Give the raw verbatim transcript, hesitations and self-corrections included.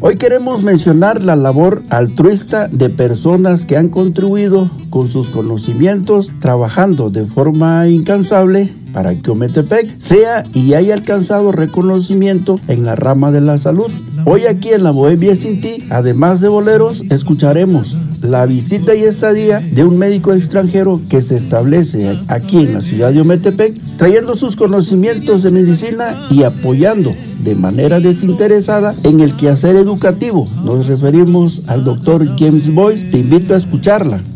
Hoy queremos mencionar la labor altruista de personas que han contribuido con sus conocimientos, trabajando de forma incansable para que Ometepec sea y haya alcanzado reconocimiento en la rama de la salud. Hoy aquí en La Bohemia Sin Ti, además de boleros, escucharemos la visita y estadía de un médico extranjero que se establece aquí en la ciudad de Ometepec, trayendo sus conocimientos de medicina y apoyando de manera desinteresada en el quehacer educativo. Nos referimos al doctor James Boyce. Te invito a escucharla.